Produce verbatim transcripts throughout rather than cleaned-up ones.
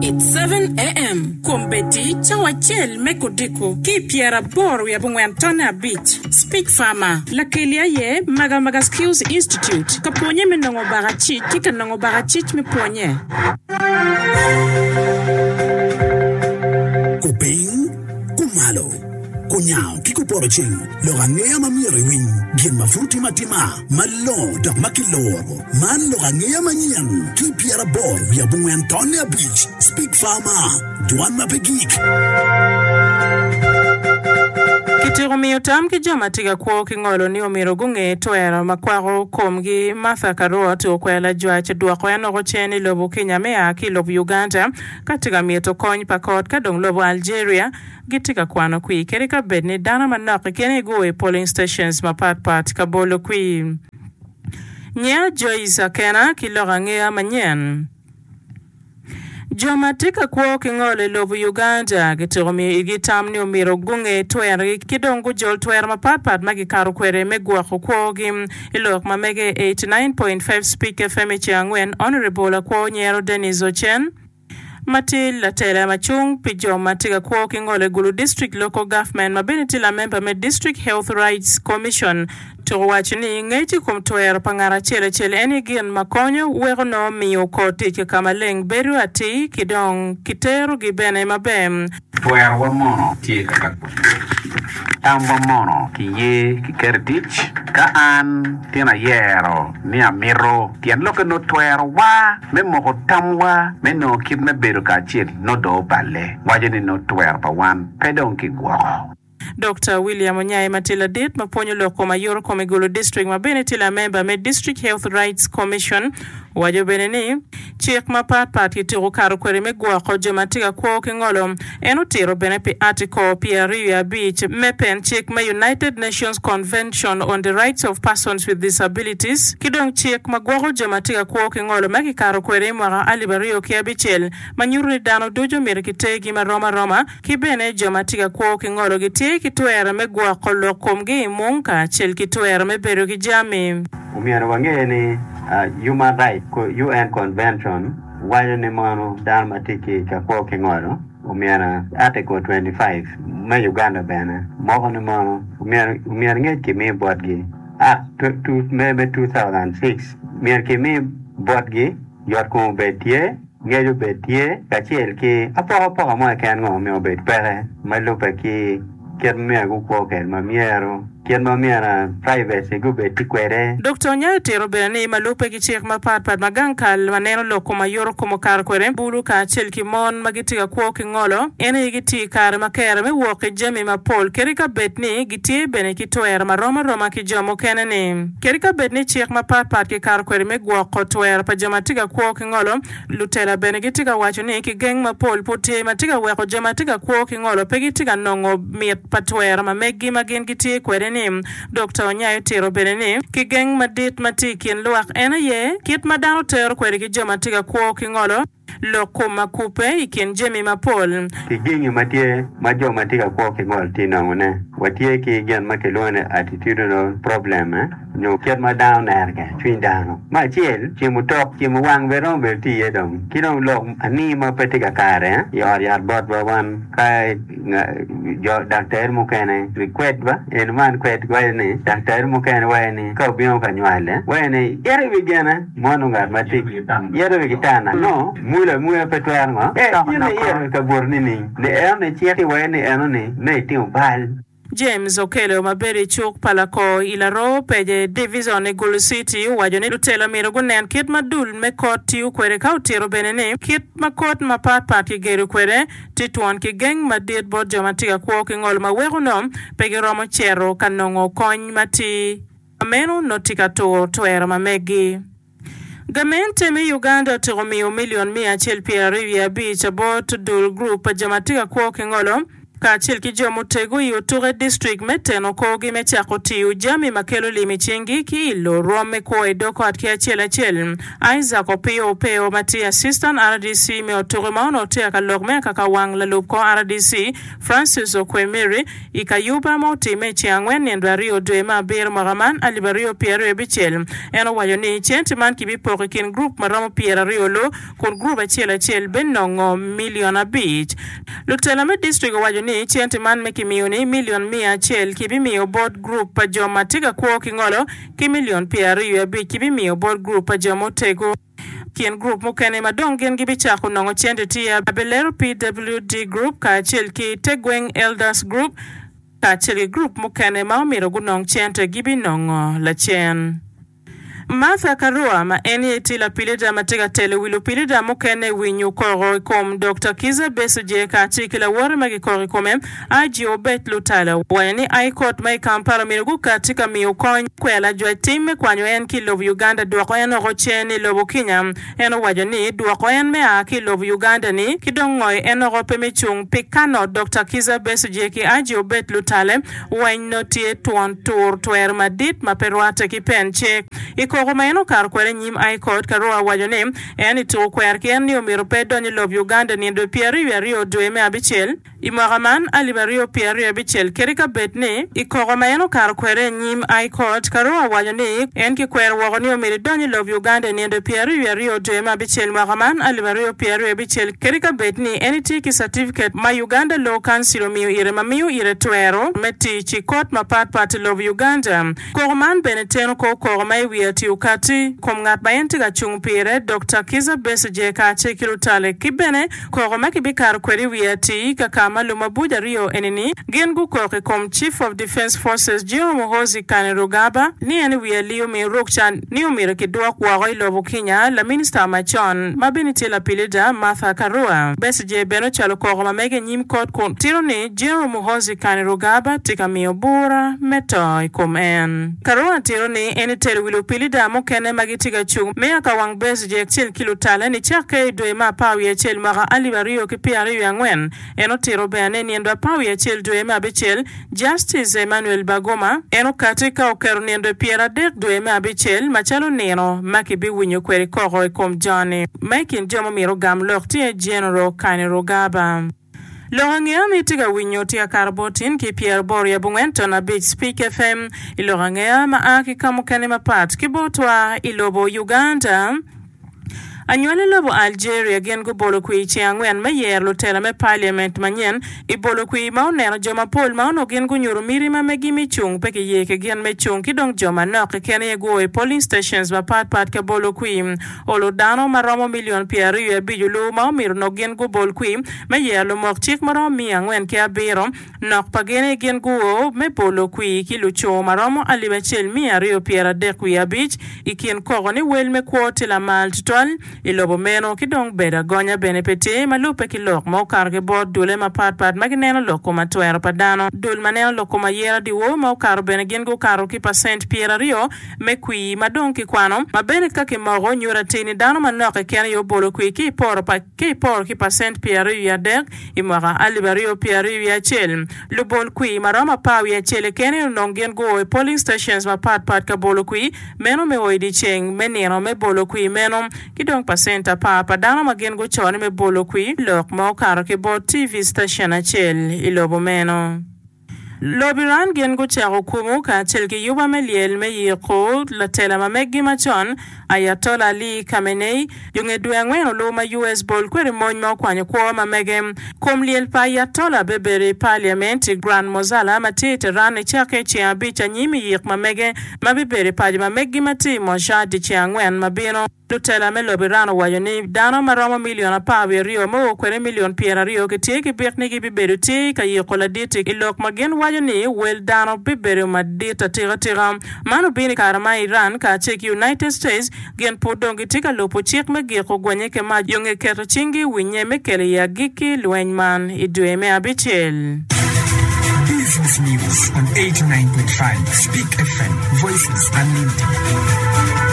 seven a m Kombeti Chawachel Mekodiko Ki Piera Bor ya Bungwantona Beach Speak Farmer Lakelia ye Maga Maga Skills Institute Kaponye Menongo Barachi Kika Nongo Barachich me ponye Kuping Kumalo Kunyao kiko poroching Logangea mamiri wing Gien mafuti matima Malo dak makiloro Man logangea manyan Ki Piera Bor ya Bungwantona Beach Speak Farmer Duan Mapegik Kitiro miyo tam ki joma tiga kuo kingolo ni omiro gunge toera makwaro komgi Martha Karua to kwela jwache duwako ya noko cheni lobo Kenya mea ki lobo Uganda katiga miyo to kony pakot kadong lobo Algeria gitika kwano kui kerika bedni dana manaki kene goe polling stations mapat pat kabolo kui Nya Joyce Akena ki logangea manyen Joma tika kuo kingole lobu Uganda gitomi igitam ni umiro gunge twer kidongo jol twer mapapat magi karu kwere megwa kuo gim ilok mamege eighty-nine point five Speak F M changwen Honorable kuo Nyero Dennis Ochen Matil la tela machung pijo matiga kuo kingole Gulu District Local Government mabiniti la member me District Health Rights Commission to wachini ngeti kumtoer pangara chele chele eni gian makonyo wero no miyo koti kama leng beru ati kidong kiteru gibene mabem toer wa mono tie kaka Tamba mono ki ye ki kerdich ka an tina yero ni amiro tien loke no toer wa me moko tamwa me no kid me beru ka chil no do bale wajeni no toer pa wan pedon ki gwa Doctor William Onyai Matila Dit maponyo loko mayoro komegulu district mabene la member me District Health Rights Commission wajo beneni chik mapat pat kitiro karu kwere megwa ko jomatiga kuo kingolo enu tiro benepi article Pieria Beach mepen chik ma United Nations Convention on the Rights of Persons with Disabilities kidong chik magwaro jomatiga kuo kingolo magi karu kwere mwara alibario kiabichel manyuri dano dojo mirikitegi maroma roma kibene jomatiga kuo kingolo giti kitwera megwa ko lokomgi munka chel kitwera meberu kijami umiara wangeni Uh, human rights U N convention wale ni mano dharma tiki kakua kingoro umiara article twenty-five ma Uganda bana moko ni mano umiara umiara nget kimi bodgi ah to maybe two thousand six miara kimi bodgi yor ko betie ngejo betie kachiel ki apo apo mo kan ngo me obet pere malupe ki kerme agu ko ken mamiero Kienma miara privacy gube tikwere Doctor Nyate Robeni malupe kichik mapat pat magankal maneno loko mayoro komo kar kwere bulu ka chel kimon magitiga kuo kingolo ene igiti kar makere me woke jemi mapol kerika betni giti bene kitwer maroma roma kijomo kenene kerika betni chik mapat pat ki kar kwere me gwoko twer pa jamatiga kuo kingolo lutela bene gitiga wacho ni kigeng mapol puti matiga weko jamatiga kuo kingolo pegitiga nongo miet patwer mamegi magin giti kwere ni Doctor Onyayo Tero Beneni kigeng madit matikin luak ena ye kit madano tero kwere ki joma tiga kuo kingolo loko makupe ikin jemi mapol kigingi matie majo matiga kuo kingolo tinangone watie ki gen makelone attitudinal problem eh no ket ma down erga twin down ma chiel chimu tok chimu wang veron belti edom kidong lok ani ma petiga kare yor yar bot bawan kai jo doctor mukene request ba en man kwet kwene doctor mukene wene ko bion kanywale wene yere bigena monu ngar matik yere bigitana no mula mula petwarngo eh yene yere kaborni ni ne ene chieti wene enoni ne tiu bal James Okelo maberi chuk palako ilaro peje division e Gulu City wajoni lutela miro gunen kit madul me kot tiu kwere kautiro benene kit makot mapat pat ki geru kwere tituan ki geng madit bod jamatiga kuo kingol mawego nom pege romo chero kanongo kony mati amenu notika to toera mamegi Gamente me Uganda tigomi million mia chel piari ya beach about dul group jamatiga kuo kingolo kaachiel ki jomotego i Oture District meteno kogi mechako tiyo jami makelo limi chingi ki ilo rome kwe doko atki achiel achiel. Isaac Opiyo Opeo mati Assistant R D C me Oture maono tia kalogme kaka wang lalupko R D C Francis Okwemiri ikayuba mauti mechi angwen nendwa rio duema bir magaman alibario Pierre Ebichel. Eno wayoni chenti man kibipo kin group maramo Pierre Rio lo kun group achiel achiel benongo miliona beach. Lutelame District wayoni chenti man meki miuni milion mia achiel kibimiyo board group pa joma tiga kuo kingolo ki milion Pierre Rio beach kibimiyo board group pa joma tego. Kien group mukene madongen gibichako nongo chende tia Abelero P W D group kaachiel ki Tegweng Elders group kaachiel group mukene maomiro gunong chente gibi nongo la chen. Martha Karua ma eni etila pilida matega tele wilu pilida mukene winyu koro kom Doctor Kiza Besigye kachikila wari magi koro komem aji obet lutala wani aikot mai kampara mirugu katika miukony kwela jwa time kwanyo en ki love Uganda duwako en ogocheni lobo Kenya eno wajoni duwako en mea ki love Uganda ni kidongoy en ogope michung pikano Doctor Kiza Besigye ki aji obet lutale wanyo tie tuan tur tuer madit maperwate ki penche iko Romaino kar kwere nyim I court karua wajone eni to kwer ken ni omiro pedo ni love Uganda ni ndo Pierre Rio dueme abichel imagaman alibario Pierre abichel kerika betne iko Romaino kar kwere nyim I court karua wajone en ki kwer wagoni omiro doni love Uganda ni ndo Pierre Rio dueme abichel magaman alibario Pierre abichel kerika betne eni tiki certificate ma Uganda Law Council miyo ire mamiyo ire tuero meti chi court mapat pat love Uganda Koroman beneteno ko koromai wiati ukati komngat bayenti ga chungpire Doctor Kiza Besigye ka chekilu tale kibene koroma kibikar kweri wiati kakama lumabuja Rio enini gengu koke kom Chief of Defense Forces Jiro Muhozi Kainerugaba ni eni wialiu mi rukchan ni umire kidwa kwa ilobu Kenya la Minister Machon mabiniti la pilida Martha Karua Besigye beno chalo koroma mege nyim kot kun tiro ni Jiro Muhozi Kainerugaba tika miobura metoi komen Karua tiro ni eni teri wilu pilida mukene magitiga chung mea kawang Besigye chil kilutale ni chake duema pawi chil maga alibario ki Pierre Rio angwen eno tiro beane ni endo pawi chil duema bichil Justice Emmanuel Bagoma eno katika okero ni endo Pierre Dek duema bichil machalo neno makibi winyo kweri koro ikom Johnny making jomo miro gam lokti General Kainerugaba Lorangea mitiga winyo tia karbotin ki Pierre Boria Bungwento na Beach Speak F M ilorangea maaki kamukane mapat kibotwa ilobo Uganda Anywale lobo Algeria gen go bolo kui chiangwen me yer lo tela me parliament manyen I bolo kui maonero joma pol maono gen go nyuru mirima me gimi chung peke yeke gen me chung kidong joma noke kene ye go e polling stations ma pat pat ke bolo kui olo dano maromo million Pierre Rio bijulu maomiro no gen go bolo kui me yer lo mok chik maromo mi angwen ke abiro nok pagene gen go me bolo kui kilu cho maromo alibachel mi Rio Pierre Dek kui abich ikien kogoni wel me kwote la mal tutol ilobo meno kidong beda gonya benepete malupe kilok mo karge bod dule ma pat pat magineno loko matwero padano dul maneno loko mayera diwo mo karo bene gengo karo ki percent Pierre Rio me kui madong ki kwano mabene kake mogo nyura tini dano manoke kene yo bolo kui ki por pa ki por ki percent Pierre Rio ya dek imwaga alibario Pierre Rio ya chel lubol kui maroma pawi ya chele kene nongen go e polling stations ma pat pat ka bolo kui meno me oidi cheng meneno me bolo kui meno kidong percenta pa padano magen go chone me bolo kui lok mo karo ke bo T V station achel ilobo meno Lobiran gen go charo kumu ka chelke yuba meliel me yiko la tela ma megi machon Ayatollah Ali Khamenei yunge duangweno lo ma U S bol kweri monyo kwanyo kwa ma megem komliel pa Ayatollah bebere parliament Grand Mozala matete rane chake chia bicha nyimi yik ma mege ma bebere pa ma megi mati mo shadi chiangwen mabino Lutela me lobirano wayoni dano maromo miliona pawi Rio mo kwere milion Pierre Rio ke teke birne ki biberu te ka yikola dite ilok magen wayoni wel dano biberu madita tira tira manu bini karama Iran ka cheki United States gen podongi tika lopo chik me giko gwenye ke ma yonge keto chingi winye me kele ya giki luenman idueme abichel Business News on eighty-nine point five Speak F M Voices Unlimited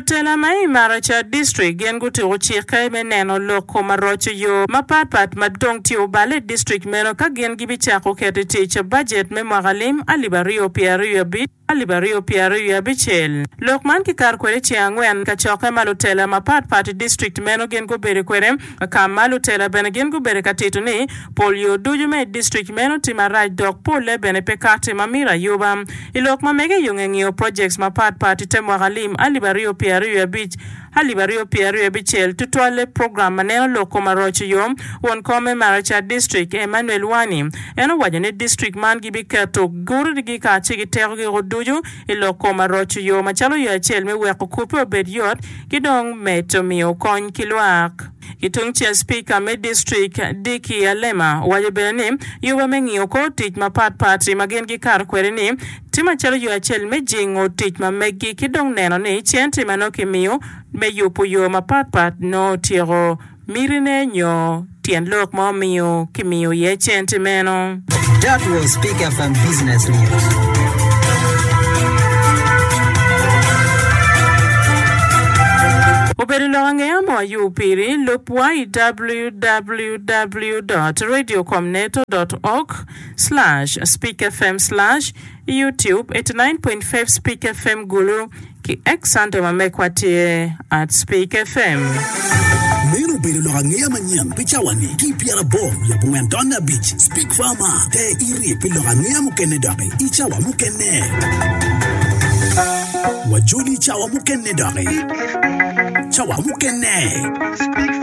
Lutela mai Maracha District gen gutu chika meneno loko marocho yo mapat pat madong ti obale district meno ka gen gibi chako kete teacher budget me magalim alibario piario bit alibario piario bichel lokman ki kar kwere chi angwen ka choka malutela mapat pat district meno gen go bere kwere ka malutela ben gen go bere katito ni polio duju me district meno ti maraj dok pole bene pekate mamira yoba ilokma mege yongengio projects mapat pat te magalim alibario piario bit alibario piario bichel tutwale program maneno loko marocho yom won kome Maracha District Emmanuel Wani eno wajane district man gibi kato guru digi ka chigi tero gi roduju iloko marocho yom machalo yo achel me weko kupe obediot gidong meto miyo kony kilwak Kitung chia speaker me district Diki Alema wajabene yuwa mengiyo ko tich mapat pati magen gi kar kwere ni tima chalo yo achel me jingo tich ma megi kidong neno ni chienti manoki miyo me yupu yo mapat pat no tiro mirine nyo tien lok mo miyo kimiyo ye chienti meno. That was Speaker from Business News. Uberi longe amo yupiri lupwai w w w dot radio comneto dot org slash speak fm slash YouTube eighty-nine point five Speak F M Gulu ki exante mamekwatie at Speak F M. Meno bere longe amanyan pichawani ki piara bom ya Bungantona Beach Speak Farmer te iri pi longe amukene dake ichawa mukene wajuli chawa mukene dake chawa mukene